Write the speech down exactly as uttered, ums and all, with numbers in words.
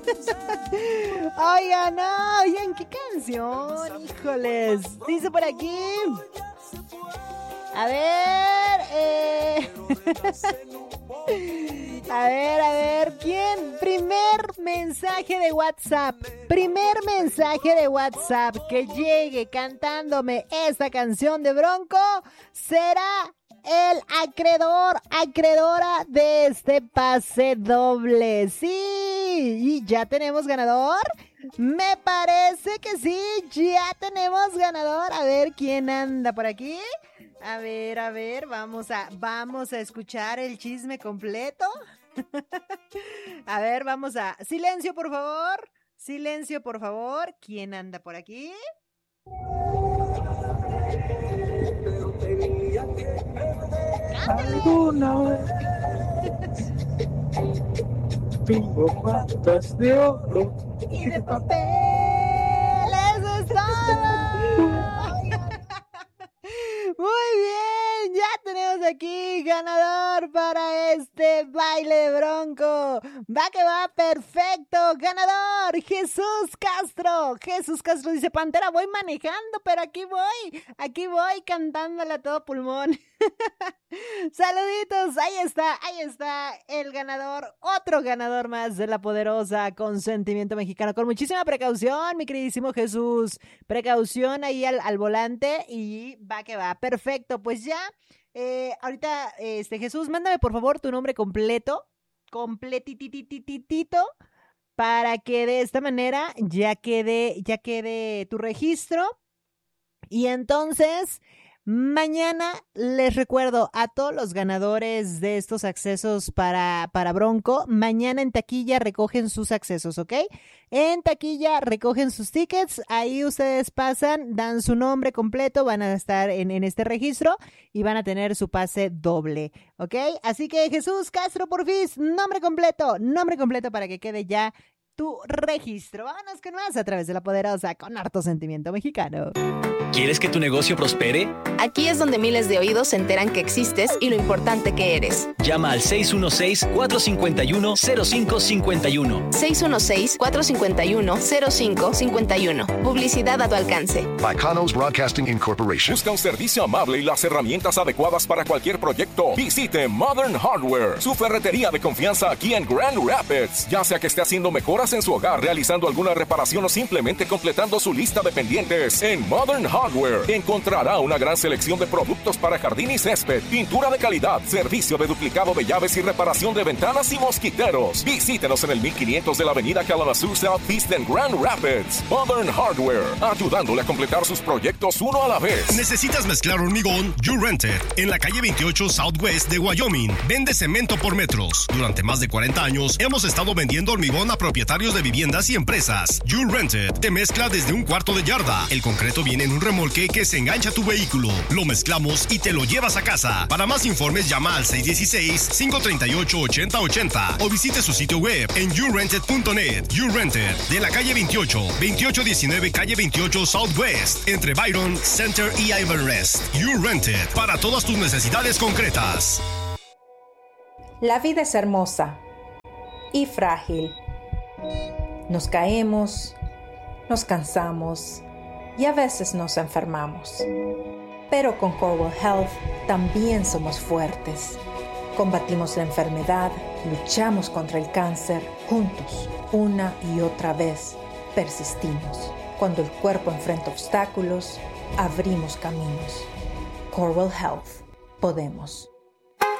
Oigan, no, oigan, ¿qué canción? Híjoles, dice por aquí. A ver, eh... A ver, a ver, ¿quién? Primer mensaje de WhatsApp. Primer mensaje de WhatsApp que llegue cantándome esta canción de Bronco será el acreedor, acreedora de este pase doble. Sí, y ya tenemos ganador. Me parece que sí, ya tenemos ganador. A ver quién anda por aquí. A ver, a ver, vamos a, vamos a escuchar el chisme completo. A ver, vamos a... Silencio, por favor. Silencio, por favor. ¿Quién anda por aquí? Alguna vez tengo patas de oro y de papel. ¡Eso es todo! Muy bien, ya tenemos aquí ganador para este baile de Bronco. Va que va, perfecto, ganador, Jesús Castro. Jesús Castro dice, Pantera, voy manejando, pero aquí voy, aquí voy cantándole a todo pulmón. Saluditos, ahí está, ahí está el ganador, otro ganador más de la poderosa Consentimiento Mexicano. Con muchísima precaución, mi queridísimo Jesús, precaución ahí al, al volante y va que va, perfecto, pues ya, eh, ahorita, este Jesús, mándame por favor tu nombre completo, completitititito, para que de esta manera ya quede, ya quede tu registro y entonces... Mañana les recuerdo a todos los ganadores de estos accesos para, para Bronco, mañana en taquilla recogen sus accesos, ¿ok? En taquilla recogen sus tickets, ahí ustedes pasan, dan su nombre completo, van a estar en, en este registro y van a tener su pase doble, ¿ok? Así que Jesús Castro Porfis, nombre completo, nombre completo para que quede ya tu registro. Vámonos con más a través de La Poderosa con harto sentimiento mexicano. ¿Quieres que tu negocio prospere? Aquí es donde miles de oídos se enteran que existes y lo importante que eres. Llama al seis uno seis, cuatro cinco uno, cero cinco cinco uno. seis uno seis, cuatro cinco uno, cero cinco cinco uno. Publicidad a tu alcance. Bacanos Broadcasting Incorporation. Busca un servicio amable y las herramientas adecuadas para cualquier proyecto. Visite Modern Hardware, su ferretería de confianza aquí en Grand Rapids. Ya sea que esté haciendo mejoras en su hogar, realizando alguna reparación o simplemente completando su lista de pendientes, en Modern Hardware encontrará una gran selección de productos para jardín y césped, pintura de calidad, servicio de duplicado de llaves y reparación de ventanas y mosquiteros. Visítenos en el mil quinientos de la avenida Kalamazoo Southeast en Grand Rapids. Modern Hardware, ayudándole a completar sus proyectos uno a la vez. ¿Necesitas mezclar hormigón? You Rent It, en la calle veintiocho Southwest de Wyoming. Vende cemento por metros. Durante más de cuarenta años hemos estado vendiendo hormigón a propietarios de viviendas y empresas. You Rent It te mezcla desde un cuarto de yarda. El concreto viene en un remolque que se engancha a tu vehículo. Lo mezclamos y te lo llevas a casa. Para más informes llama al seis uno seis, cinco tres ocho, ocho cero ocho cero o visite su sitio web en you rented punto net. You Rented, de la calle veintiocho, veintiocho diecinueve calle veintiocho Southwest, entre Byron, Center y Everest. You Rented, para todas tus necesidades concretas. La vida es hermosa y frágil. Nos caemos, nos cansamos y a veces nos enfermamos. Pero con Corewell Health también somos fuertes. Combatimos la enfermedad, luchamos contra el cáncer, juntos, una y otra vez, persistimos. Cuando el cuerpo enfrenta obstáculos, abrimos caminos. Corewell Health, podemos.